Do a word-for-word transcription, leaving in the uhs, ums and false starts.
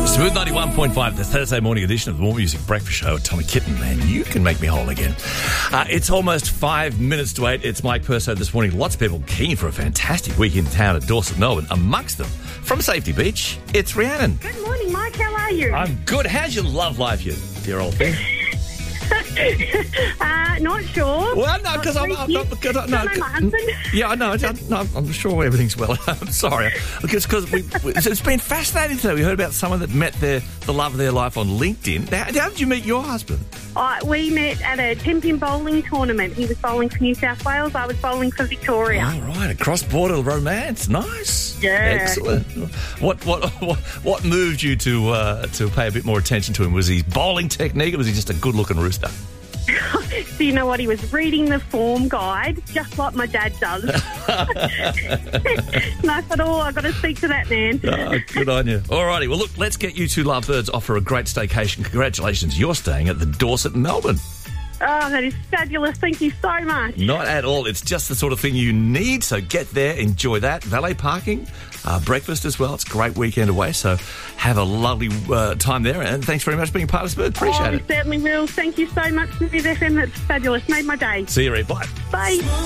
Smooth ninety-one point five, the Thursday morning edition of the More Music Breakfast Show with Tommy Kitten, man. You can make me whole again. Uh, it's almost five minutes to eight. It's Mike Perso this morning. Lots of people keen for a fantastic week in town at Dorset, Melbourne. Amongst them, from Safety Beach, it's Rhiannon. Good morning, Mike. How are you? I'm good. How's your love life, you dear old thing? uh, not sure. Well, no, because I'm, I'm not. Cause I, no, Don't know my husband. Yeah, I know. I, no, I'm sure everything's well. I'm sorry, because because we, we, it's been fascinating today. We heard about someone that met their the love of their life on LinkedIn. How, how did you meet your husband? Uh, we met at a ten-pin bowling tournament. He was bowling for New South Wales. I was bowling for Victoria. All right, a cross-border romance. Nice. Yeah. Excellent. What what what, what moved you to uh, to pay a bit more attention to him? Was he bowling technique, or was he just a good-looking rooster? So you know what? He was reading the form guide, just like my dad does. And I thought, oh, I've got to speak to that man. Oh, good on you. All righty. Well, look, let's get you two lovebirds off for a great staycation. Congratulations. You're staying at the Dorset, Melbourne. Oh, that is fabulous. Thank you so much. Not at all. It's just the sort of thing you need, so get there, enjoy that. Valet parking, uh, breakfast as well. It's a great weekend away, so have a lovely uh, time there, and thanks very much for being part of Spurs. Appreciate oh, it. We certainly will. Thank you so much, Smooth F M. That's fabulous. Made my day. See you, Reed. Bye. Bye.